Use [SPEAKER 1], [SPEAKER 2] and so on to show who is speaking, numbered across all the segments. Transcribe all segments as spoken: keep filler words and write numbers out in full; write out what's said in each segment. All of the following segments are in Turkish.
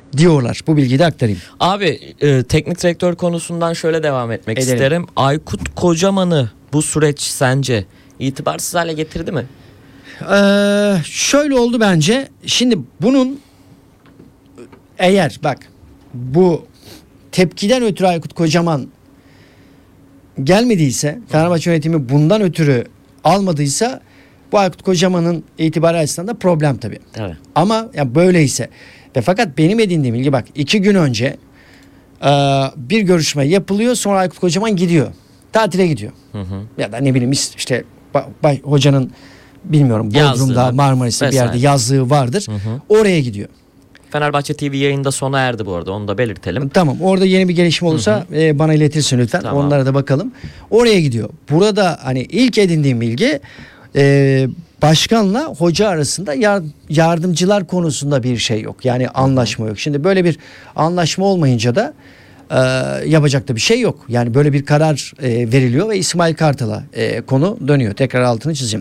[SPEAKER 1] diyorlar. Bu bilgiyi de aktarayım.
[SPEAKER 2] Abi e, teknik direktör konusundan şöyle devam etmek
[SPEAKER 1] Edelim.
[SPEAKER 2] isterim. Aykut Kocaman'ı bu süreç sence itibarsız hale getirdi mi?
[SPEAKER 1] Ee, şöyle oldu bence. Şimdi bunun eğer bak bu tepkiden ötürü Aykut Kocaman gelmediyse, Fenerbahçe yönetimi bundan ötürü almadıysa bu Aykut Kocaman'ın itibarı açısından da problem tabii.
[SPEAKER 2] Evet.
[SPEAKER 1] Ama ya böyleyse ve fakat benim edindiğim bilgi bak iki gün önce e, bir görüşme yapılıyor, sonra Aykut Kocaman gidiyor. Tatile gidiyor.
[SPEAKER 2] Hı hı.
[SPEAKER 1] Ya da ne bileyim işte ba- ba- hocanın bilmiyorum Bodrum'da,
[SPEAKER 2] Yazlığı,
[SPEAKER 1] Marmaris'te bir
[SPEAKER 2] vesaire.
[SPEAKER 1] yerde yazlığı vardır.
[SPEAKER 2] Hı hı.
[SPEAKER 1] Oraya gidiyor.
[SPEAKER 2] Fenerbahçe T V yayında sona erdi bu arada, onu da belirtelim.
[SPEAKER 1] Tamam, orada yeni bir gelişme olursa
[SPEAKER 2] Hı
[SPEAKER 1] e, bana iletirsin lütfen.
[SPEAKER 2] Tamam.
[SPEAKER 1] Onlara da bakalım. Oraya gidiyor. Burada hani ilk edindiğim bilgi e, başkanla hoca arasında yar- yardımcılar konusunda bir şey yok. Yani anlaşma yok. Şimdi böyle bir anlaşma olmayınca da e, yapacak da bir şey yok. Yani böyle bir karar e, veriliyor ve İsmail Kartal'a e, konu dönüyor. Tekrar altını çizeyim.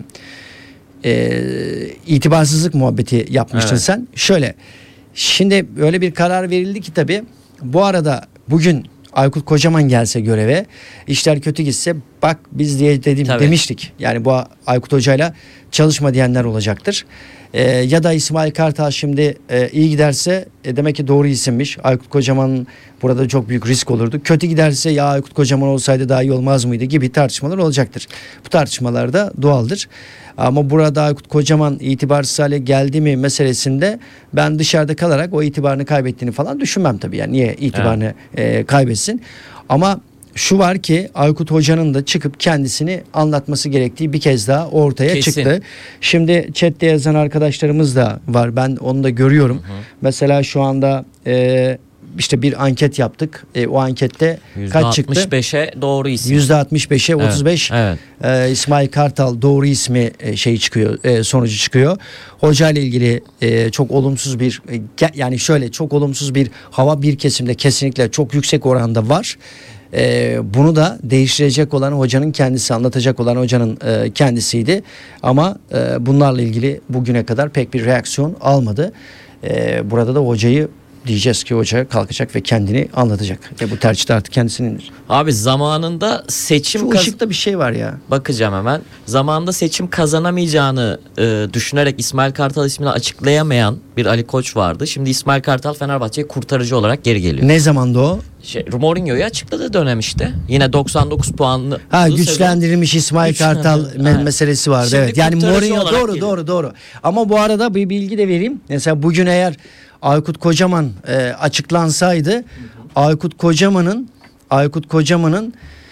[SPEAKER 1] E, itibarsızlık muhabbeti yapmıştın
[SPEAKER 2] Evet.
[SPEAKER 1] sen. Şöyle, şimdi öyle bir karar verildi ki tabii bu arada bugün Aykut Kocaman gelse göreve, işler kötü gitse bak biz diye dedim
[SPEAKER 2] Tabii.
[SPEAKER 1] demiştik. Yani bu Aykut Hoca'yla çalışma diyenler olacaktır. Ee, ya da İsmail Kartal şimdi e, iyi giderse e, demek ki doğru isimmiş. Aykut Kocaman burada çok büyük risk olurdu. Kötü giderse ya Aykut Kocaman olsaydı daha iyi olmaz mıydı gibi tartışmalar olacaktır. Bu tartışmalar da doğaldır. Ama burada Aykut Kocaman itibarsız hale geldi mi meselesinde ben dışarıda kalarak o itibarını kaybettiğini falan düşünmem tabii. Yani niye itibarını e, kaybetsin? Ama şu var ki Aykut Hoca'nın da çıkıp kendisini anlatması gerektiği bir kez daha ortaya
[SPEAKER 2] Kesin.
[SPEAKER 1] çıktı. Şimdi chatte yazan arkadaşlarımız da var. Ben onu da görüyorum. Hı hı. Mesela şu anda e, işte bir anket yaptık. E, o ankette kaç çıktı?
[SPEAKER 2] yüzde altmış beşe doğru isim.
[SPEAKER 1] yüzde altmış beşe otuz beş
[SPEAKER 2] Evet,
[SPEAKER 1] e, İsmail Kartal doğru ismi e, şey çıkıyor, e, sonucu çıkıyor. Hoca ile ilgili e, çok olumsuz bir e, ge- yani şöyle çok olumsuz bir hava bir kesimde kesinlikle çok yüksek oranda var. E, bunu da değiştirecek olan hocanın kendisi, anlatacak olan hocanın e, kendisiydi. Ama e, bunlarla ilgili bugüne kadar pek bir reaksiyon almadı. E, burada da hocayı diyeceğiz ki hoca kalkacak ve kendini anlatacak. E, bu tercih de artık kendisinindir.
[SPEAKER 2] Abi zamanında seçim
[SPEAKER 1] Şu
[SPEAKER 2] kaz-
[SPEAKER 1] ışıkta bir şey var ya.
[SPEAKER 2] bakacağım hemen. Zamanında seçim kazanamayacağını e, düşünerek İsmail Kartal ismini açıklayamayan bir Ali Koç vardı. Şimdi İsmail Kartal Fenerbahçe'ye kurtarıcı olarak geri geliyor.
[SPEAKER 1] Ne zamanda o?
[SPEAKER 2] Şey, Mourinho'yu açıkladığı dönem işte. Yine doksan dokuz puanlı.
[SPEAKER 1] Ha, güçlendirilmiş İsmail Kartal me-
[SPEAKER 2] Evet.
[SPEAKER 1] meselesi vardı.
[SPEAKER 2] Şimdi
[SPEAKER 1] Evet. Yani
[SPEAKER 2] kurtarıcı
[SPEAKER 1] Mourinho
[SPEAKER 2] olarak
[SPEAKER 1] doğru
[SPEAKER 2] geliyor.
[SPEAKER 1] doğru doğru. Ama bu arada bir bilgi de vereyim. Mesela bugün eğer Aykut Kocaman e, açıklansaydı, Aykut Kocaman'ın Aykut Kocaman'ın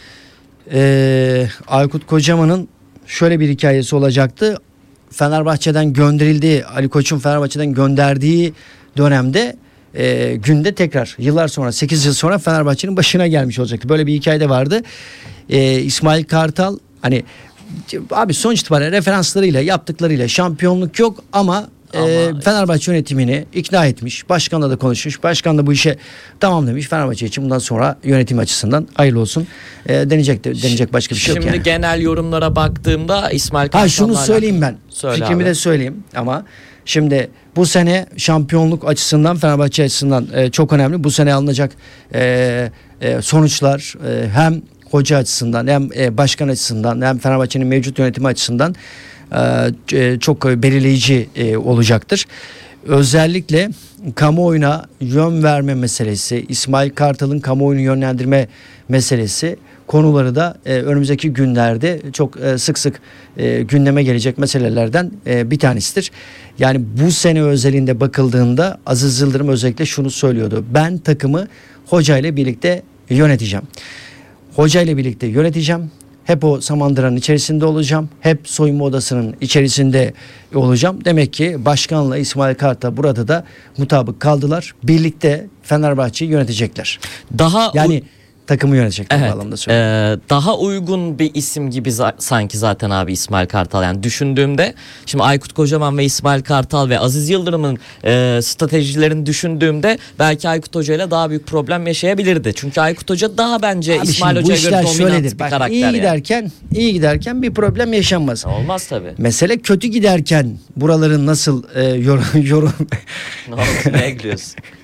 [SPEAKER 1] e, Aykut Kocaman'ın şöyle bir hikayesi olacaktı. Fenerbahçe'den gönderildiği, Ali Koç'un Fenerbahçe'den gönderdiği dönemde e, günde tekrar yıllar sonra, sekiz yıl sonra Fenerbahçe'nin başına gelmiş olacaktı. Böyle bir hikaye de vardı. E, İsmail Kartal hani abi sonuç itibariyle referanslarıyla, yaptıklarıyla şampiyonluk yok ama
[SPEAKER 2] Ama
[SPEAKER 1] e, Fenerbahçe yönetimini ikna etmiş. Başkanla da konuşmuş. Başkan da bu işe tamam demiş. Fenerbahçe için bundan sonra yönetim açısından hayırlı olsun. E, deneyecek de deneyecek başka bir şey
[SPEAKER 2] Şimdi
[SPEAKER 1] yok yani.
[SPEAKER 2] genel yorumlara baktığımda İsmail Kartal'la
[SPEAKER 1] Ha şunu
[SPEAKER 2] alakalı-
[SPEAKER 1] söyleyeyim ben.
[SPEAKER 2] Söyle
[SPEAKER 1] Fikrimi
[SPEAKER 2] abi.
[SPEAKER 1] de söyleyeyim ama şimdi bu sene şampiyonluk açısından Fenerbahçe açısından e, çok önemli. Bu sene alınacak e, e, sonuçlar e, hem hoca açısından hem e, başkan açısından hem Fenerbahçe'nin mevcut yönetimi açısından e, e, çok belirleyici e, olacaktır. Özellikle kamuoyuna yön verme meselesi, İsmail Kartal'ın kamuoyunu yönlendirme meselesi konuları da e, önümüzdeki günlerde çok e, sık sık e, gündeme gelecek meselelerden e, bir tanesidir. Yani bu sene özelinde bakıldığında Aziz Yıldırım özellikle şunu söylüyordu. Ben takımı hoca ile birlikte yöneteceğim. Hoca ile birlikte yöneteceğim. Hep o Samandıra'nın içerisinde olacağım. Hep soyunma odasının içerisinde olacağım. Demek ki başkanla İsmail Kartal burada da mutabık kaldılar. Birlikte Fenerbahçe'yi yönetecekler.
[SPEAKER 2] Daha
[SPEAKER 1] Yani takımı yönetecekler
[SPEAKER 2] Evet,
[SPEAKER 1] bağlamında söylüyorum.
[SPEAKER 2] e, daha uygun bir isim gibi za- sanki zaten abi İsmail Kartal. Yani düşündüğümde şimdi Aykut Kocaman ve İsmail Kartal ve Aziz Yıldırım'ın e, stratejilerini düşündüğümde belki Aykut Hoca ile daha büyük problem yaşayabilirdi. Çünkü Aykut Hoca daha bence
[SPEAKER 1] Abi
[SPEAKER 2] İsmail
[SPEAKER 1] şimdi bu
[SPEAKER 2] Hoca'ya göre
[SPEAKER 1] işler
[SPEAKER 2] dominant
[SPEAKER 1] şöyledir.
[SPEAKER 2] bir
[SPEAKER 1] Bak,
[SPEAKER 2] karakter.
[SPEAKER 1] iyi
[SPEAKER 2] yani.
[SPEAKER 1] giderken iyi giderken bir problem yaşanmaz.
[SPEAKER 2] Olmaz tabii.
[SPEAKER 1] Mesele kötü giderken buraların nasıl e, yorum yorum
[SPEAKER 2] Ne oldu? Neye gülüyorsun?